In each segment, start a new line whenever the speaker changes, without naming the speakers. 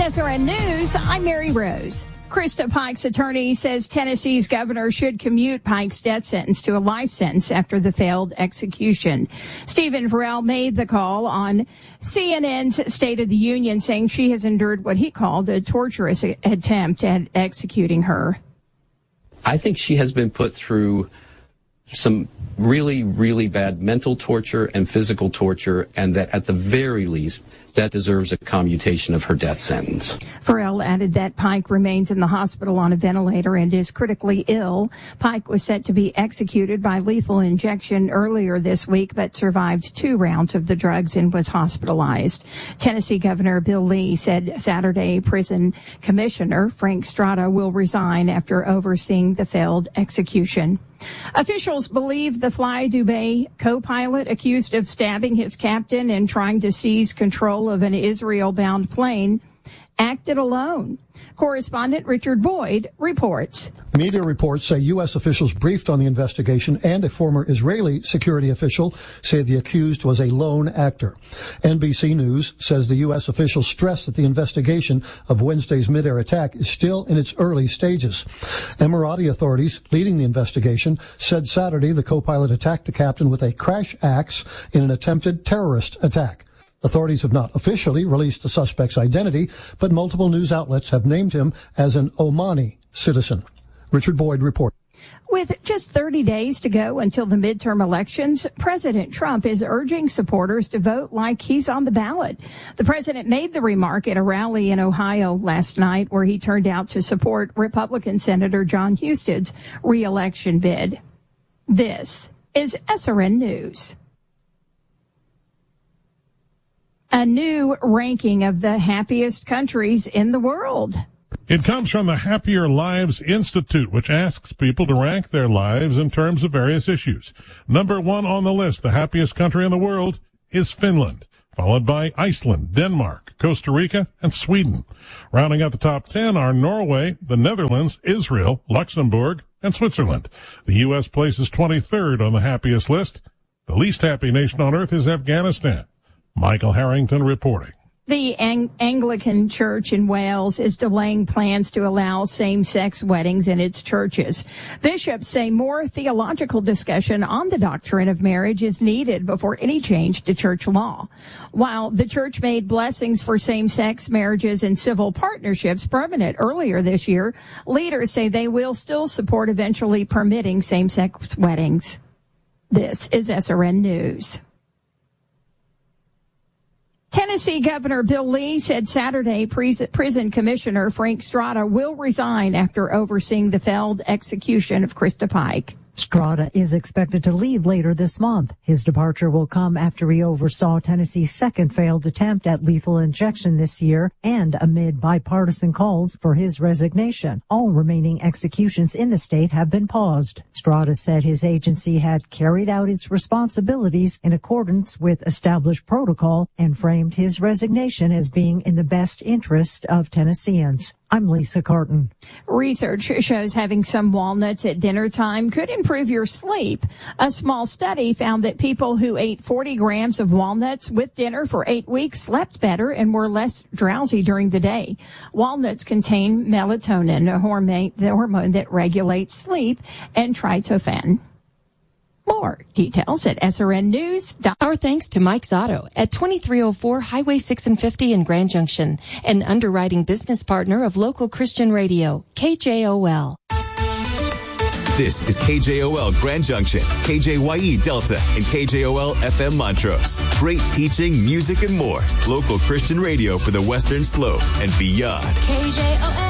SRN News, I'm Mary Rose. Krista Pike's attorney says Tennessee's governor should commute Pike's death sentence to a life sentence after the failed execution. Stephen Farrell made the call on CNN's State of the Union, saying she has endured what he called a torturous attempt at executing her.
I think she has been put through some really, really bad mental torture and physical torture, and that at the very least, that deserves a commutation of her death sentence.
Farrell added that Pike remains in the hospital on a ventilator and is critically ill. Pike was set to be executed by lethal injection earlier this week, but survived 2 rounds of the drugs and was hospitalized. Tennessee Governor Bill Lee said Saturday prison commissioner Frank Strada will resign after overseeing the failed execution. Officials believe the Fly Dubai co-pilot accused of stabbing his captain and trying to seize control of an Israel-bound plane acted alone. Correspondent Richard Boyd reports.
Media reports say U.S. officials briefed on the investigation, and a former Israeli security official say the accused was a lone actor. NBC News says the U.S. officials stressed that the investigation of Wednesday's midair attack is still in its early stages. Emirati authorities leading the investigation said Saturday the co-pilot attacked the captain with a crash axe in an attempted terrorist attack. Authorities have not officially released the suspect's identity, but multiple news outlets have named him as an Omani citizen. Richard Boyd reports.
With just 30 days to go until the midterm elections, President Trump is urging supporters to vote like he's on the ballot. The president made the remark at a rally in Ohio last night where he turned out to support Republican Senator John Huston's re-election bid. This is SRN News. A new ranking of the happiest countries in the world.
It comes from the Happier Lives Institute, which asks people to rank their lives in terms of various issues. Number 1 on the list, the happiest country in the world, is Finland, followed by Iceland, Denmark, Costa Rica, and Sweden. Rounding out the top 10 are Norway, the Netherlands, Israel, Luxembourg, and Switzerland. The U.S. places 23rd on the happiest list. The least happy nation on earth is Afghanistan. Michael Harrington reporting.
The Anglican Church in Wales is delaying plans to allow same-sex weddings in its churches. Bishops say more theological discussion on the doctrine of marriage is needed before any change to church law. While the church made blessings for same-sex marriages and civil partnerships permanent earlier this year, leaders say they will still support eventually permitting same-sex weddings. This is SRN News. Tennessee Governor Bill Lee said Saturday prison commissioner Frank Strada will resign after overseeing the failed execution of Krista Pike.
Strada is expected to leave later this month. His departure will come after he oversaw Tennessee's second failed attempt at lethal injection this year and amid bipartisan calls for his resignation. All remaining executions in the state have been paused. Strada said his agency had carried out its responsibilities in accordance with established protocol and framed his resignation as being in the best interest of Tennesseans. I'm Lisa Carton.
Research shows having some walnuts at dinner time could improve your sleep. A small study found that people who ate 40 grams of walnuts with dinner for 8 weeks slept better and were less drowsy during the day. Walnuts contain melatonin, the hormone that regulates sleep, and tryptophan. More details at srnnews.com.
Our thanks to Mike's Auto at 2304 Highway 6 and 50 in Grand Junction, an underwriting business partner of local Christian radio, KJOL.
This is KJOL Grand Junction, KJYE Delta, and KJOL FM Montrose. Great teaching, music, and more. Local Christian radio for the Western Slope and beyond.
KJOL.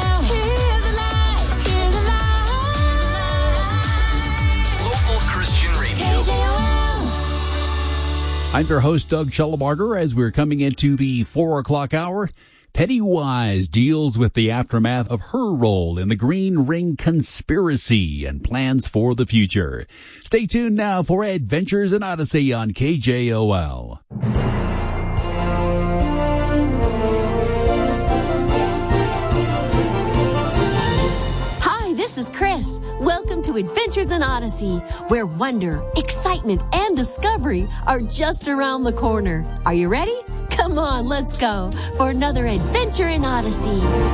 I'm your host, Doug Schellebarger, as we're coming into the 4 o'clock hour. Pennywise deals with the aftermath of her role in the Green Ring conspiracy and plans for the future. Stay tuned now for Adventures in Odyssey on KJOL.
This is Chris. Welcome to Adventures in Odyssey, where wonder, excitement, and discovery are just around the corner. Are you ready? Come Come on, let's go for another adventure in Odyssey.